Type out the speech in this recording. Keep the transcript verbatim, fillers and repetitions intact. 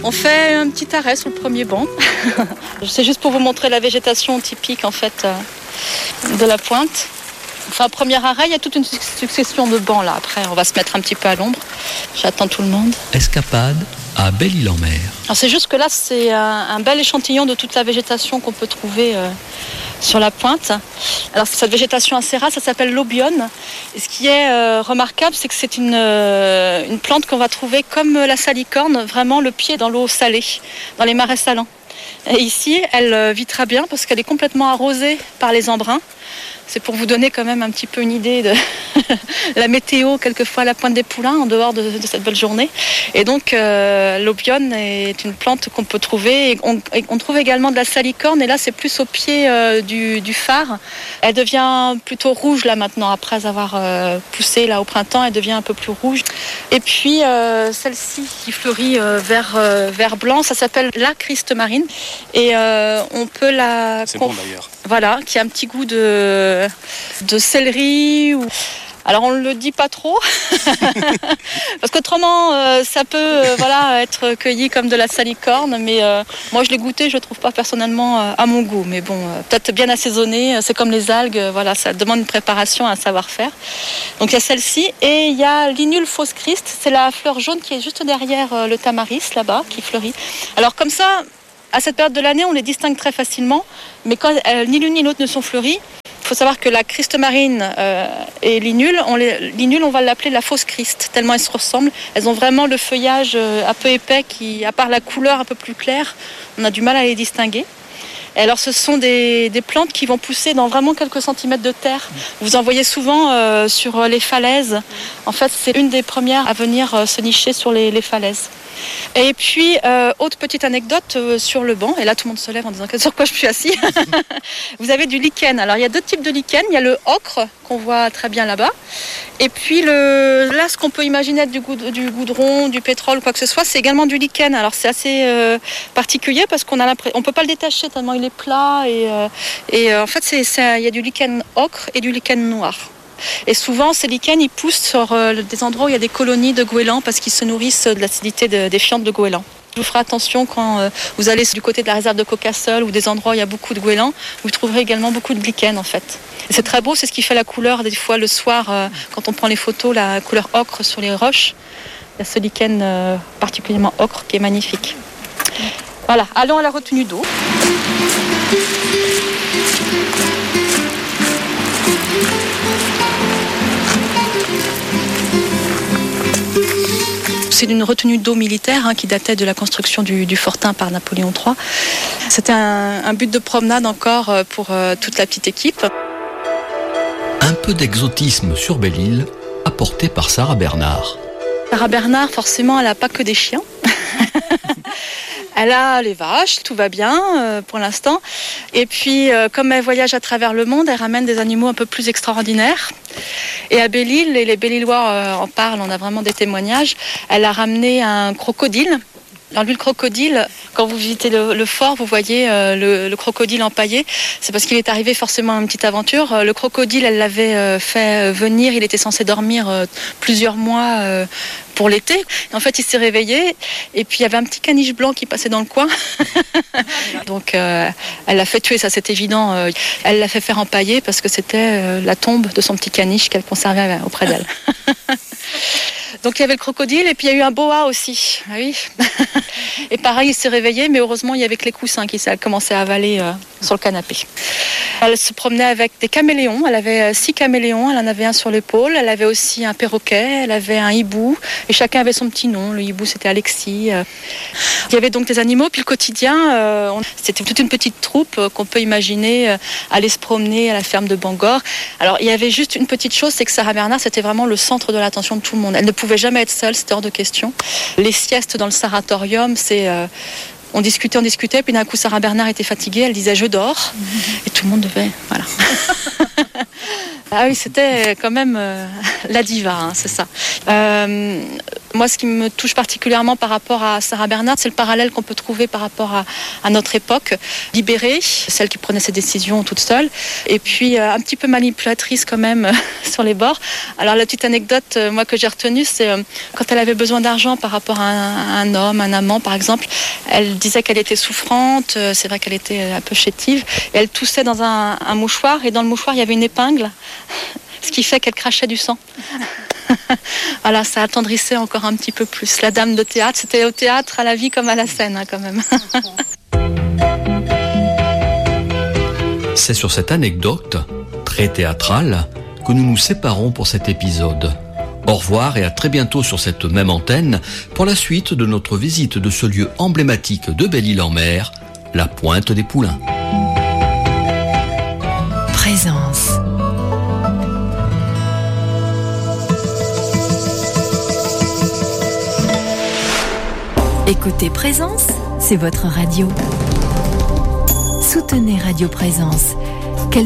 On fait un petit arrêt sur le premier banc. C'est juste pour vous montrer la végétation typique en fait de la pointe. On fait un premier arrêt, il y a toute une succession de bancs là. Après, on va se mettre un petit peu à l'ombre. J'attends tout le monde. Escapade à Belle-Île-en-Mer. Alors c'est juste que là, c'est un, un bel échantillon de toute la végétation qu'on peut trouver euh, sur la pointe. Alors cette végétation assez rare, ça s'appelle l'Obione. Et ce qui est euh, remarquable, c'est que c'est une, euh, une plante qu'on va trouver comme la salicorne, vraiment le pied dans l'eau salée, dans les marais salants. Et ici, elle vit très bien parce qu'elle est complètement arrosée par les embruns. C'est pour vous donner quand même un petit peu une idée de la météo, quelquefois à la Pointe des Poulains, en dehors de, de cette belle journée. Et donc, euh, l'Obione est une plante qu'on peut trouver. Et on, et on trouve également de la salicorne, et là, c'est plus au pied euh, du, du phare. Elle devient plutôt rouge, là, maintenant, après avoir euh, poussé, là, au printemps, elle devient un peu plus rouge. Et puis, euh, celle-ci, qui fleurit euh, vert, euh, vert blanc, ça s'appelle la Christe marine. Et euh, on peut la... C'est bon, d'ailleurs. Voilà, qui a un petit goût de, de céleri. Ou... Alors on ne le dit pas trop, parce qu'autrement euh, ça peut euh, voilà, être cueilli comme de la salicorne, mais euh, moi je l'ai goûté, je ne le trouve pas personnellement euh, à mon goût. Mais bon, euh, peut-être bien assaisonné, c'est comme les algues, euh, voilà, ça demande une préparation, un savoir-faire. Donc il y a celle-ci, et il y a l'Inule fausse Christ, c'est la fleur jaune qui est juste derrière euh, le tamaris là-bas, qui fleurit. Alors comme ça, à cette période de l'année, on les distingue très facilement, mais quand euh, ni l'une ni l'autre ne sont fleuries, il faut savoir que la Christe marine euh, et l'inule, on les, l'inule, on va l'appeler la fausse Christ, tellement elles se ressemblent. Elles ont vraiment le feuillage euh, un peu épais qui, à part la couleur un peu plus claire, on a du mal à les distinguer. Et alors ce sont des, des plantes qui vont pousser dans vraiment quelques centimètres de terre. Vous en voyez souvent euh, sur les falaises. En fait, c'est une des premières à venir euh, se nicher sur les, les falaises. Et puis, euh, autre petite anecdote euh, sur le banc, et là tout le monde se lève en disant sur quoi je suis assis. Vous avez du lichen. Alors il y a deux types de lichen. Il y a le ocre qu'on voit très bien là-bas, et puis le, là ce qu'on peut imaginer être du, goud, du goudron, du pétrole, quoi que ce soit, c'est également du lichen. Alors c'est assez euh, particulier parce qu'on a l'impression, on peut pas le détacher tellement il est plat, et, euh, et euh, en fait c'est, c'est, il y a du lichen ocre et du lichen noir. Et souvent, ces lichens, ils poussent sur euh, des endroits où il y a des colonies de goélands parce qu'ils se nourrissent de l'acidité de, des fientes de goélands. Vous ferez attention quand euh, vous allez du côté de la réserve de Caucasol ou des endroits où il y a beaucoup de goélands, vous trouverez également beaucoup de lichens en fait. Et c'est très beau, c'est ce qui fait la couleur des fois le soir euh, quand on prend les photos, la couleur ocre sur les roches. Il y a ce lichen euh, particulièrement ocre qui est magnifique. Voilà, allons à la retenue d'eau. C'est une retenue d'eau militaire hein, qui datait de la construction du, du fortin par Napoléon trois. C'était un, un but de promenade encore pour euh, toute la petite équipe. Un peu d'exotisme sur Belle-Île, apporté par Sarah Bernard. Sarah Bernard, forcément, elle n'a pas que des chiens. Elle a les vaches, tout va bien euh, pour l'instant. Et puis, euh, comme elle voyage à travers le monde, elle ramène des animaux un peu plus extraordinaires. Et à Belle-Île, et les Belle-Îlois euh, en parlent, on a vraiment des témoignages, elle a ramené un crocodile. Alors lui, le crocodile, quand vous visitez le, le fort, vous voyez euh, le, le crocodile empaillé. C'est parce qu'il est arrivé forcément à une petite aventure. Euh, le crocodile, elle l'avait euh, fait venir. Il était censé dormir euh, plusieurs mois euh, pour l'été. Et en fait, il s'est réveillé. Et puis, il y avait un petit caniche blanc qui passait dans le coin. Donc, euh, elle l'a fait tuer, ça c'est évident. Euh, elle l'a fait faire empailler parce que c'était euh, la tombe de son petit caniche qu'elle conservait auprès d'elle. Donc il y avait le crocodile et puis il y a eu un boa aussi. Ah oui. Et pareil, il s'est réveillé, mais heureusement il y avait que les coussins qui commençaient à avaler euh, sur le canapé. Elle se promenait avec des caméléons. Elle avait euh, six caméléons. Elle en avait un sur l'épaule. Elle avait aussi un perroquet. Elle avait un hibou. Et chacun avait son petit nom. Le hibou c'était Alexis. Euh. Il y avait donc des animaux. Puis le quotidien, euh, on... c'était toute une petite troupe euh, qu'on peut imaginer euh, aller se promener à la ferme de Bangor. Alors il y avait juste une petite chose, c'est que Sarah Bernard c'était vraiment le centre de l'attention de tout le monde. Elle ne pouvait jamais être seule, c'était hors de question. Les siestes dans le sanatorium, c'est euh, on discutait, on discutait, puis d'un coup Sarah Bernard était fatiguée, elle disait je dors, et tout le monde devait, voilà. Ah oui, c'était quand même euh, la diva, hein, c'est ça. Euh, Moi, ce qui me touche particulièrement par rapport à Sarah Bernhardt, c'est le parallèle qu'on peut trouver par rapport à, à notre époque. Libérée, celle qui prenait ses décisions toute seule, et puis euh, un petit peu manipulatrice quand même euh, sur les bords. Alors la petite anecdote, euh, moi que j'ai retenue, c'est euh, quand elle avait besoin d'argent par rapport à un, à un homme, un amant par exemple, elle disait qu'elle était souffrante, euh, c'est vrai qu'elle était un peu chétive, et elle toussait dans un, un mouchoir, et dans le mouchoir il y avait une épingle, ce qui fait qu'elle crachait du sang. Voilà, ça attendrissait encore un petit peu plus. La dame de théâtre, c'était au théâtre, à la vie comme à la scène, hein, quand même. C'est sur cette anecdote, très théâtrale, que nous nous séparons pour cet épisode. Au revoir et à très bientôt sur cette même antenne pour la suite de notre visite de ce lieu emblématique de Belle-Île-en-Mer, la Pointe des Poulains. Présence. Écoutez Présence, c'est votre radio. Soutenez Radio Présence,